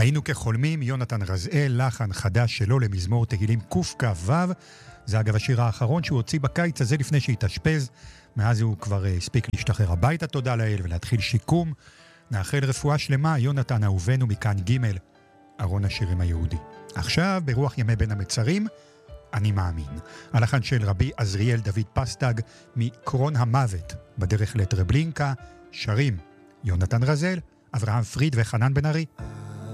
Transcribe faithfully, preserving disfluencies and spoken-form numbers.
היינו כחולמים, יונתן רזאל, לחן חדש שלו למזמור תהילים קכ"ו. זה אגב השיר האחרון שהוא הוציא בקיץ הזה לפני שהתאשפז. מאז הוא כבר הספיק להשתחרר הביתה, תודה לאל, ולהתחיל שיקום. נאחל רפואה שלמה, יונתן אהובנו מכאן ג' ארון השירים היהודי. עכשיו, ברוח ימי בין המצרים, אני מאמין. הלחן של רבי עזריאל דוד פסטג מקרון המוות בדרך לטרבלינקה, שרים יונתן רזאל, אברהם פריד וחנן בן ארי.